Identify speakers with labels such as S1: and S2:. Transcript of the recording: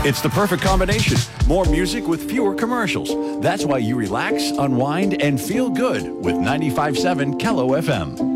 S1: It's the perfect combination. More music with fewer commercials. That's why you relax, unwind, and feel good with 95.7 Kello FM.